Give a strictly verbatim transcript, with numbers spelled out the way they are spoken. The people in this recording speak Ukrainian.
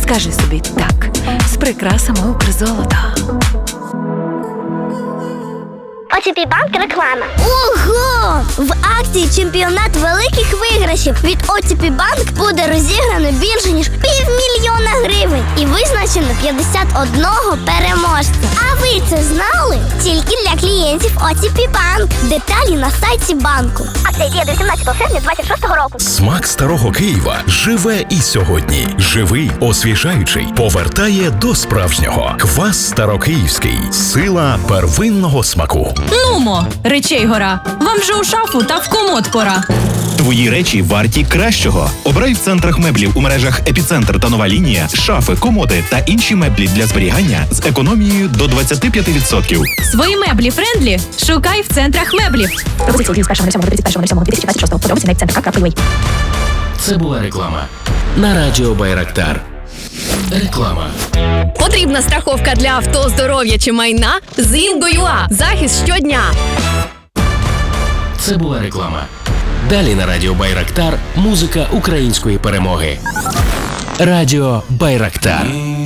Скажи собі так з прикрасами Укрзолота. о ті пі Банк реклама. Ого! В акції «Чемпіонат великих виграшів» від о ті пі Банк буде розіграно більше, ніж півмільйона гривень і визначено п'ятдесят одного переможця. А ви це знали? Тільки для клієнтів о ті пі Банк. Деталі на сайті банку. Акція діє до вісімнадцятого серпня двадцять шостого року. Смак старого Києва живе і сьогодні. Живий, освіжаючий, повертає до справжнього. Квас Старокиївський. Сила первинного смаку. Нумо, речей гора. Вам же у шафу та в комод пора. Твої речі варті кращого. Обирай в центрах меблів у мережах «Епіцентр» та «Нова лінія» шафи, комоди та інші меблі для зберігання з економією до двадцять п'ять відсотків. Свої меблі френдлі шукай в центрах меблів. Пропозиції дії з першого сьомого до тридцять першого дві тисячі двадцять шостого. Подробиці на епіцентр крапка ю а. Це була реклама на радіо Байрактар. Реклама. Потрібна страховка для авто, здоров'я чи майна? З Інго.ua. Захист щодня. Це була реклама. Далі на радіо Байрактар музика української перемоги. Радіо Байрактар.